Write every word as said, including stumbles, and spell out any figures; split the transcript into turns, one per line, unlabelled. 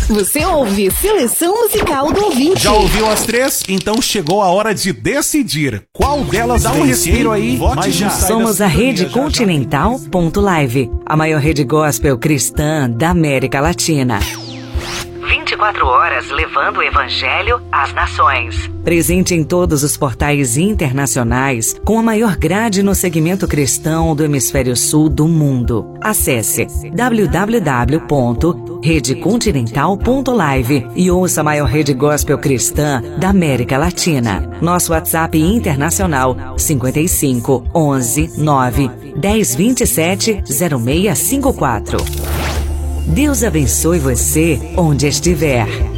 Você ouve Seleção Musical do Ouvinte.
Já ouviu as três? Então chegou a hora de decidir qual delas dá um respiro aí. Vote já.
Somos a Rede Continental ponto live, a maior rede gospel cristã da América Latina. vinte e quatro horas levando o Evangelho às nações. Presente em todos os portais internacionais, com a maior grade no segmento cristão do hemisfério sul do mundo. Acesse w w w ponto rede continental ponto live e ouça a maior rede gospel cristã da América Latina. Nosso WhatsApp internacional cinco cinco, onze, nove, dez, vinte e sete, zero seis cinco quatro. Deus abençoe você onde estiver.